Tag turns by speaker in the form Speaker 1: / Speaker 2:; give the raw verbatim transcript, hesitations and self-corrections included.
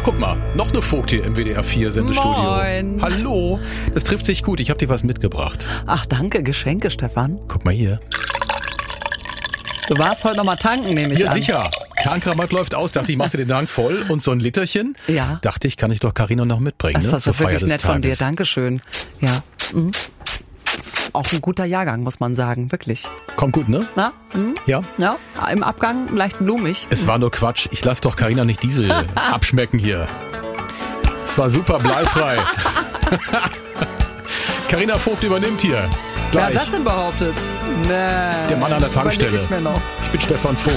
Speaker 1: guck mal, noch eine Vogt hier im W D R vier Sendestudio.
Speaker 2: Moin.
Speaker 1: Hallo, das trifft sich gut. Ich habe dir was mitgebracht.
Speaker 2: Ach, danke, Geschenke, Stefan.
Speaker 1: Guck mal hier.
Speaker 2: Du warst heute noch mal tanken, nehme ich
Speaker 1: Ja,
Speaker 2: an.
Speaker 1: sicher. Tankrabatt läuft aus. Dachte ich, machst du den Tank voll und so ein Literchen.
Speaker 2: Ja.
Speaker 1: Dachte ich, kann ich doch Carina noch mitbringen.
Speaker 2: Das ist
Speaker 1: ne?
Speaker 2: das
Speaker 1: Zur
Speaker 2: ja wirklich
Speaker 1: Feier des
Speaker 2: nett von dir,
Speaker 1: Tages.
Speaker 2: Dankeschön. Ja. Mhm. Ist auch ein guter Jahrgang, muss man sagen, wirklich.
Speaker 1: Kommt gut, ne?
Speaker 2: Na? Mhm.
Speaker 1: Ja.
Speaker 2: Ja, im Abgang leicht blumig.
Speaker 1: Es war nur Quatsch. Ich lass doch Carina nicht Diesel abschmecken hier. Es war super bleifrei. Carina Vogt übernimmt hier.
Speaker 2: Wer
Speaker 1: Gleich.
Speaker 2: hat das denn behauptet? Nee.
Speaker 1: Der Mann an der Tankstelle.
Speaker 2: Überleg ich mir noch.
Speaker 1: Ich bin Stefan Vogt.